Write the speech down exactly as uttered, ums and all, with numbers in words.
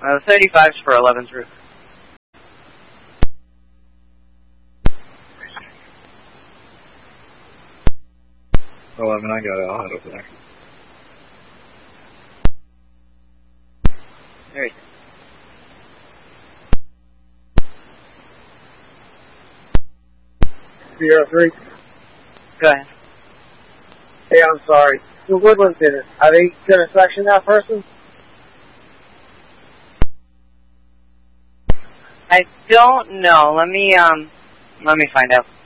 Uh, thirty-five's for eleven's roof. eleven, I got it. I'll head over there. There you go. Sierra three. Go ahead. Hey, I'm sorry. The Woodlands in it. Are they going to section that person? I don't know. Let me, um, let me find out.